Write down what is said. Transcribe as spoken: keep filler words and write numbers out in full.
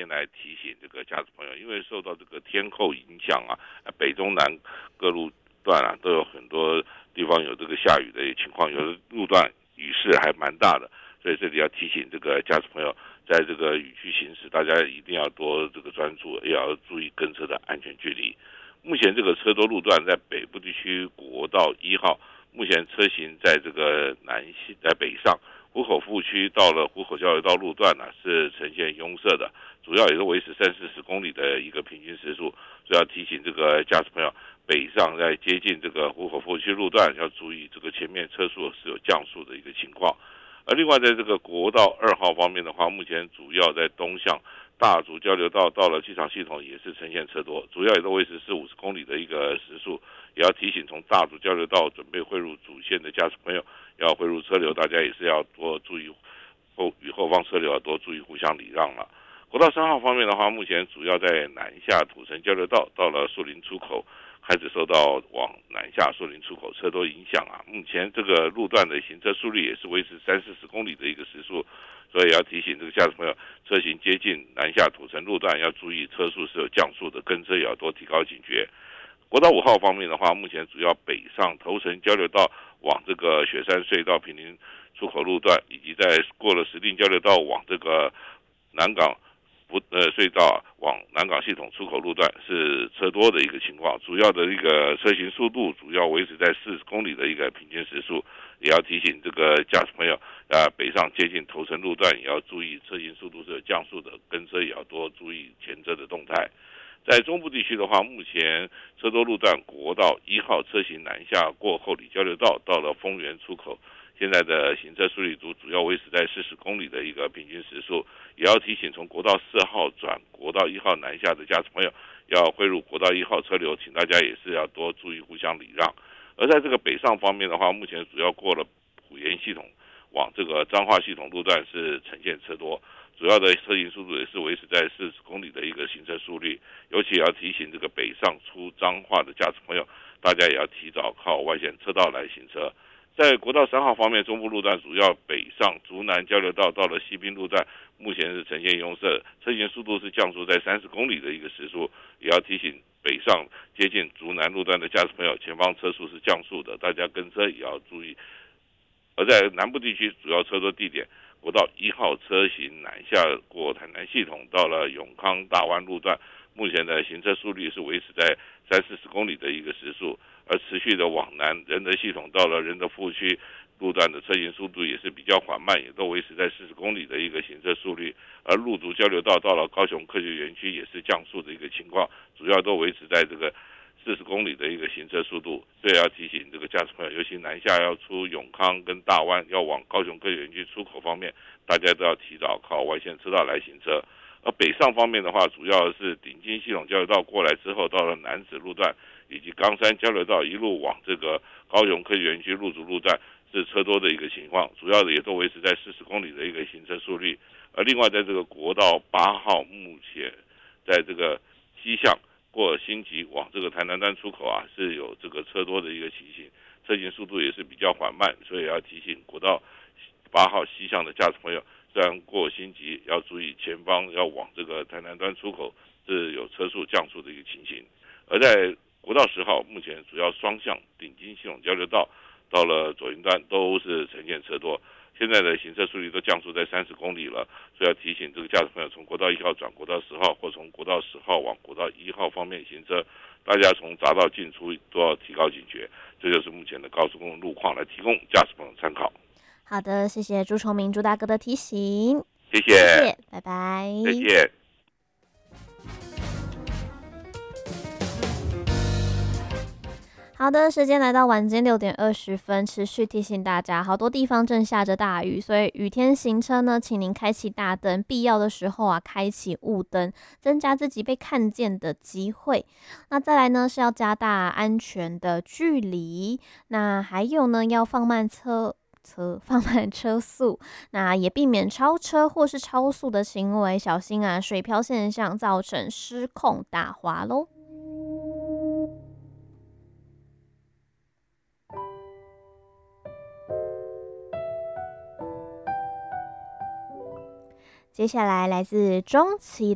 来提醒这个驾驶朋友，因为受到这个天候影响啊，北中南各路段啊都有很多地方有这个下雨的情况，有的路段雨势还蛮大的，所以这里要提醒这个驾驶朋友，在这个雨区行驶，大家一定要多这个专注，也要注意跟车的安全距离。目前这个车多路段在北部地区国道一号，目前车型在这个南西在北上，湖口服务区到了湖口交流道路段呢、啊、是呈现拥塞的，主要也是维持三四十公里的一个平均时速，所以要提醒这个驾驶朋友，北上在接近这个湖口服务区路段要注意这个前面车速是有降速的一个情况。而另外在这个国道二号方面的话，目前主要在东向大竹交流道到了机场系统也是呈现车多，主要也都维持四五十公里的一个时速，也要提醒从大竹交流道准备汇入主线的驾驶朋友要汇入车流，大家也是要多注意后与后方车流要多注意互相礼让了。国道三号方面的话，目前主要在南下土城交流道到了树林出口，开始受到往南下树林出口车多影响啊。目前这个路段的行车速率也是维持三四十公里的一个时速，所以要提醒这个驾驶朋友，车型接近南下土城路段要注意车速是有降速的，跟车也要多提高警觉。国道五号方面的话，目前主要北上头城交流道往这个雪山隧道毗邻出口路段，以及在过了石碇交流道往这个南港不呃隧道往南港系统出口路段是车多的一个情况，主要的一个车行速度主要维持在四十公里的一个平均时速，也要提醒这个驾驶朋友啊，北上接近头城路段也要注意车行速度是有降速的，跟车也要多注意前车的动态。在中部地区的话，目前车多路段国道一号车行南下过后里交流道到了丰原出口，现在的行车速率主主要维持在四十公里的一个平均时速，也要提醒从国道四号转国道一号南下的驾驶朋友要汇入国道一号车流，请大家也是要多注意互相礼让。而在这个北上方面的话，目前主要过了埔盐系统往这个彰化系统路段是呈现车多，主要的车行速度也是维持在四十公里的一个行车速率，尤其也要提醒这个北上出彰化的驾驶朋友，大家也要提早靠外线车道来行车。在国道三号方面，中部路段主要北上竹南交流道到了西滨路段，目前是呈现拥塞，车行速度是降速在三十公里的一个时速，也要提醒北上接近竹南路段的驾驶朋友，前方车速是降速的，大家跟车也要注意。而在南部地区主要车多地点，国道一号车行南下过台南系统到了永康大湾路段，目前的行车速率是维持在三四十公里的一个时速，而持续的往南仁德系统到了仁德服务区路段的车行速度也是比较缓慢，也都维持在四十公里的一个行车速率，而路竹交流道到了高雄科学园区也是降速的一个情况，主要都维持在这个四十公里的一个行车速度，所以要提醒这个驾驶朋友，尤其南下要出永康跟大湾要往高雄科学园区出口方面，大家都要提早靠外线车道来行车。而北上方面的话，主要是顶金系统交流道过来之后，到了南子路段以及冈山交流道一路往这个高雄科学园区入竹路段是车多的一个情况，主要的也都维持在四十公里的一个行车速率。而另外在这个国道八号，目前在这个西向过新集往这个台南端出口啊，是有这个车多的一个情形，车行速度也是比较缓慢，所以要提醒国道八号西向的驾驶朋友，虽然过新集要注意前方要往这个台南端出口是有车速降速的一个情形。而在国道十号，目前主要双向顶金系统交流道到了左营端都是呈现车多，现在的行车速率都降速在三十公里了，所以要提醒这个驾驶朋友从国道一号转国道十号，或从国道十号往国道一号方面行车，大家从匝道进出都要提高警觉。这就是目前的高速公路路况，来提供驾驶朋友参考。 好的，谢谢朱崇明朱大哥的提醒， 谢谢， 谢谢，拜拜， 再见。 好的，时间来到晚间六点二十分，持续提醒大家，好多地方正下着大雨，所以雨天行车呢，请您开启大灯，必要的时候啊，开启雾灯，增加自己被看见的机会。那再来呢，是要加大安全的距离，那还有呢，要放慢车。车放慢车速，那也避免超车或是超速的行为，小心啊水漂现象造成失控打滑咯。接下来来自钟琪的